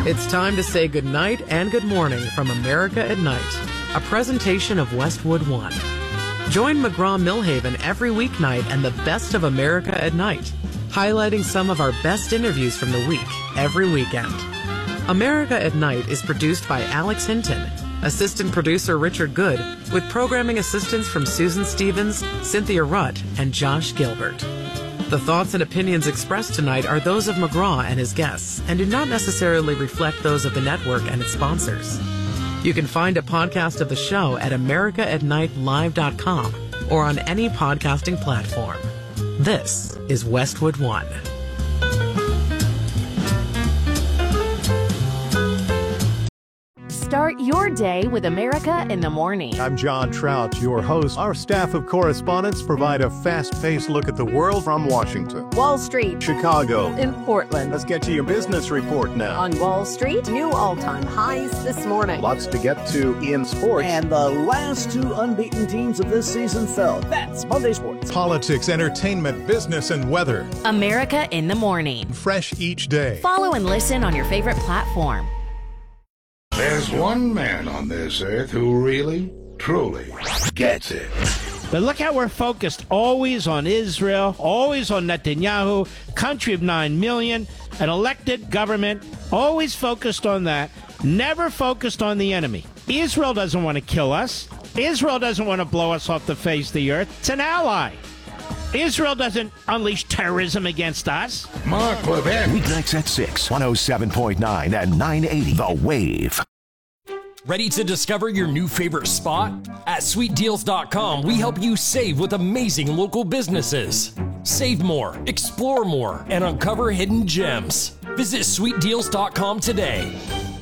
It's time to say good night and good morning from America at Night, a presentation of Westwood One. Join McGraw-Milhaven every weeknight and the best of America at Night, highlighting some of our best interviews from the week every weekend. America at Night is produced by Alex Hinton, assistant producer Richard Good, with programming assistance from Susan Stevens, Cynthia Rutt, and Josh Gilbert. The thoughts and opinions expressed tonight are those of McGraw and his guests and do not necessarily reflect those of the network and its sponsors. You can find a podcast of the show at americaatnightlive.com or on any podcasting platform. This is Westwood One. Start your day with America in the Morning. I'm John Trout, your host. Our staff of correspondents provide a fast-paced look at the world from Washington, Wall Street, Chicago, in Portland. Let's get to your business report now. On Wall Street, new all-time highs this morning. Lots to get to in sports. And the last two unbeaten teams of this season fell. That's Monday Sports. Politics, entertainment, business, and weather. America in the Morning. Fresh each day. Follow and listen on your favorite platform. There's one man on this earth who really, truly gets it. But look how we're focused always on Israel, always on Netanyahu, country of 9 million, an elected government, always focused on that, never focused on the enemy. Israel doesn't want to kill us. Israel doesn't want to blow us off the face of the earth. It's an ally. Israel doesn't unleash terrorism against us. Mark Levin. Weeknights at 6, 107.9 and 980 The Wave. Ready to discover your new favorite spot? At sweetdeals.com, we help you save with amazing local businesses. Save more, explore more, and uncover hidden gems. Visit sweetdeals.com today.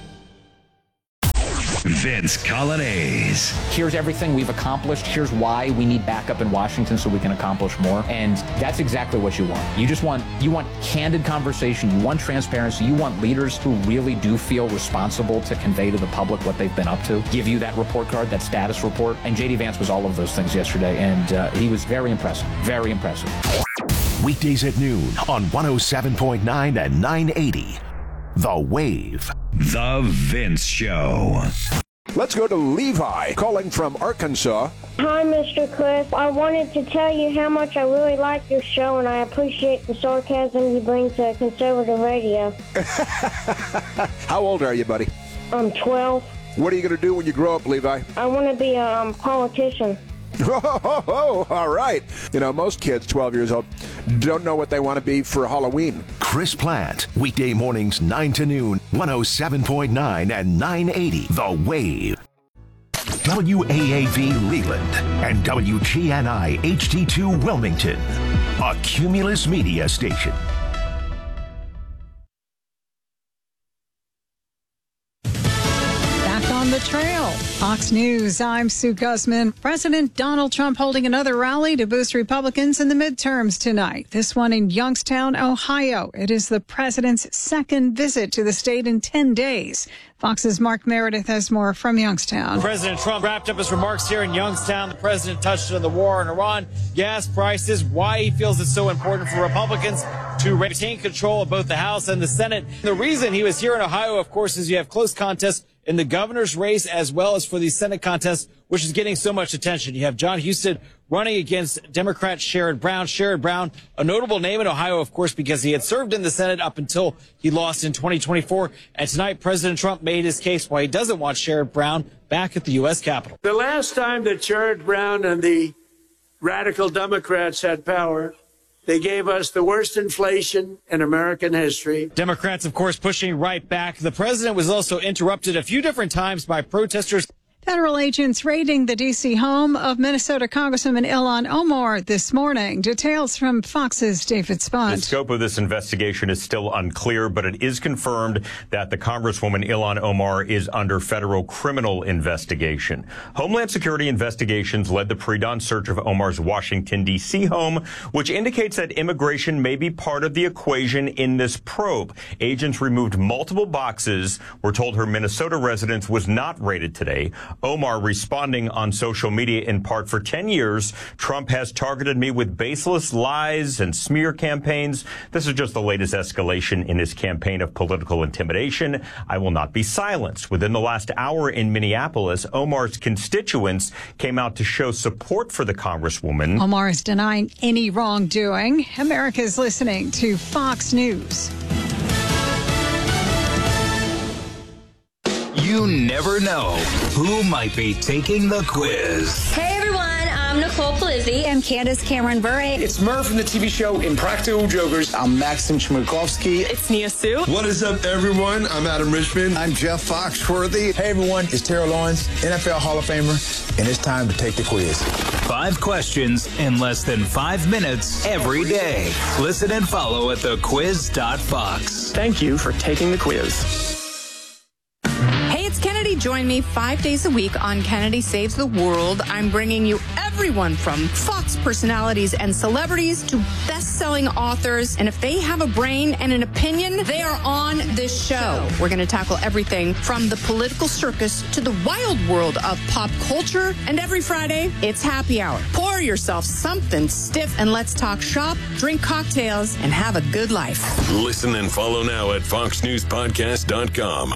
Vince Coglianese. Here's everything we've accomplished. Here's why we need backup in Washington so we can accomplish more. And that's exactly what you want. You want candid conversation. You want transparency. You want leaders who really do feel responsible to convey to the public what they've been up to. Give you that report card, that status report. And J.D. Vance was all of those things yesterday. And he was very impressive. Very impressive. Weekdays at noon on 107.9 and 980 The Wave. The Vince Show. Let's go to Levi, calling from Arkansas. Hi, Mr. Cliff. I wanted to tell you how much I really like your show, and I appreciate the sarcasm you bring to conservative radio. How old are you, buddy? I'm 12. What are you going to do when you grow up, Levi? I want to be a politician. Oh, all right. You know, most kids 12 years old don't know what they want to be for Halloween. Chris Plant, weekday mornings 9 to noon, 107.9 and 980 The Wave. WAAV Leland and WGNI HD2 Wilmington, a Cumulus Media station. On the trail. Fox News, I'm Sue Guzman. President Donald Trump holding another rally to boost Republicans in the midterms tonight. This one in Youngstown, Ohio. It is the president's second visit to the state in 10 days. Fox's Mark Meredith has more from Youngstown. President Trump wrapped up his remarks here in Youngstown. The president touched on the war in Iran, gas prices, why he feels it's so important for Republicans to retain control of both the House and the Senate. The reason he was here in Ohio, of course, is you have close contests in the governor's race as well as for the Senate contest, which is getting so much attention. You have John Husted running against Democrat Sherrod Brown. Sherrod Brown, a notable name in Ohio, of course, because he had served in the Senate up until he lost in 2024. And tonight, President Trump made his case why he doesn't want Sherrod Brown back at the U.S. Capitol. The last time that Sherrod Brown and the radical Democrats had power, they gave us the worst inflation in American history. Democrats, of course, pushing right back. The president was also interrupted a few different times by protesters. Federal agents raiding the D.C. home of Minnesota Congresswoman Ilhan Omar this morning. Details from Fox's David Spunt. The scope of this investigation is still unclear, but it is confirmed that the Congresswoman Ilhan Omar is under federal criminal investigation. Homeland Security investigations led the pre-dawn search of Omar's Washington, D.C. home, which indicates that immigration may be part of the equation in this probe. Agents removed multiple boxes. We're told her Minnesota residence was not raided today. Omar responding on social media in part, for 10 years, Trump has targeted me with baseless lies and smear campaigns. This is just the latest escalation in his campaign of political intimidation. I will not be silenced. Within the last hour in Minneapolis, Omar's constituents came out to show support for the Congresswoman. Omar is denying any wrongdoing. America is listening to Fox News. You never know who might be taking the quiz. Hey everyone, I'm Nicole Polizzi. I'm Candace Cameron Bure. It's Murph from the TV show Impractical Jokers. I'm Maxim Chmerkovskiy. It's Nia Sue. What is up, everyone? I'm Adam Richmond. I'm Jeff Foxworthy. Hey everyone, it's Terrell Lawrence, NFL Hall of Famer, and it's time to take the quiz. 5 questions in less than 5 minutes every day. Listen and follow at thequiz.fox. Thank you for taking the quiz. Hey, it's Kennedy. Join me 5 days a week on Kennedy Saves the World. I'm bringing you everyone from Fox personalities and celebrities to best-selling authors. And if they have a brain and an opinion, they are on this show. We're going to tackle everything from the political circus to the wild world of pop culture. And every Friday, it's happy hour. Pour yourself something stiff and let's talk shop, drink cocktails, and have a good life. Listen and follow now at foxnewspodcast.com.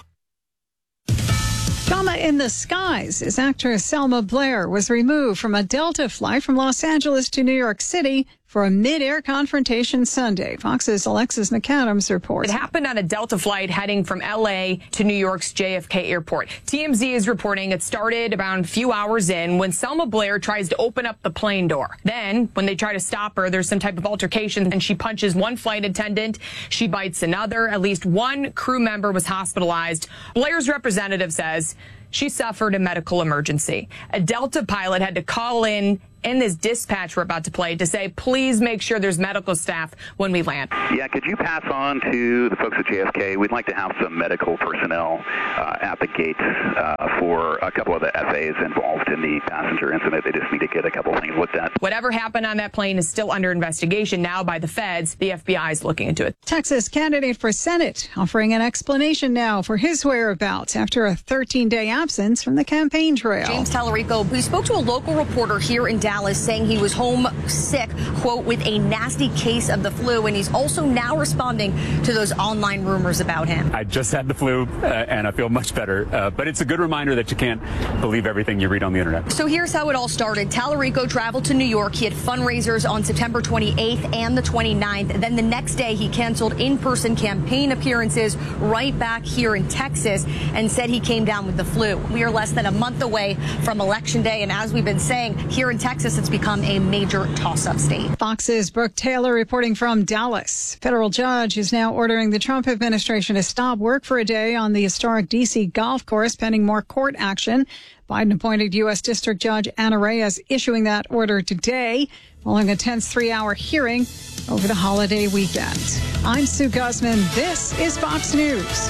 Drama in the skies as actress Selma Blair was removed from a Delta flight from Los Angeles to New York City for a mid-air confrontation Sunday. Fox's Alexis McAdams reports. It happened on a Delta flight heading from L.A. to New York's JFK airport. TMZ is reporting it started about a few hours in when Selma Blair tries to open up the plane door. Then, when they try to stop her, there's some type of altercation, and she punches one flight attendant. She bites another. At least one crew member was hospitalized. Blair's representative says she suffered a medical emergency. A Delta pilot had to call in this dispatch we're about to play to say, please make sure there's medical staff when we land. Yeah, could you pass on to the folks at JFK? We'd like to have some medical personnel at the gate for a couple of the FAs involved in the passenger incident. They just need to get a couple of things looked at. Whatever happened on that plane is still under investigation now by the feds. The FBI is looking into it. Texas candidate for Senate offering an explanation now for his whereabouts after a 13-day absence from the campaign trail. James Tallarico, who spoke to a local reporter here in Dallas, saying he was home sick, quote, with a nasty case of the flu, and he's also now responding to those online rumors about him. I just had the flu, and I feel much better, but it's a good reminder that you can't believe everything you read on the internet. So here's how it all started. Tallarico traveled to New York. He had fundraisers on September 28th and the 29th. Then the next day, he canceled in-person campaign appearances right back here in Texas and said he came down with the flu. We are less than a month away from Election Day, and as we've been saying, here in Texas, it's become a major toss-up state. Fox's Brooke Taylor reporting from Dallas. Federal judge is now ordering the Trump administration to stop work for a day on the historic D.C. golf course pending more court action. Biden-appointed U.S. District Judge Anna Reyes issuing that order today, following a tense 3-hour hearing over the holiday weekend. I'm Sue Guzman. This is Fox News.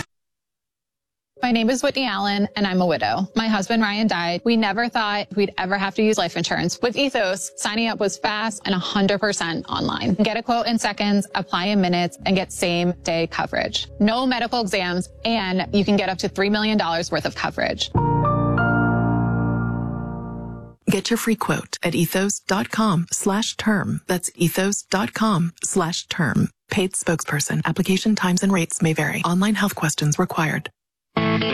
My name is Whitney Allen, and I'm a widow. My husband, Ryan, died. We never thought we'd ever have to use life insurance. With Ethos, signing up was fast and 100% online. Get a quote in seconds, apply in minutes, and get same-day coverage. No medical exams, and you can get up to $3 million worth of coverage. Get your free quote at ethos.com/term. That's ethos.com/term. Paid spokesperson. Application times and rates may vary. Online health questions required.